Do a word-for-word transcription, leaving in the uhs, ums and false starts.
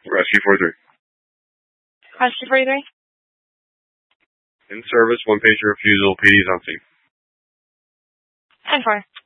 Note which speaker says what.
Speaker 1: Rescue forty-three.
Speaker 2: Rescue forty-three.
Speaker 1: In service, one patient refusal, P D's on scene.
Speaker 2: ten four.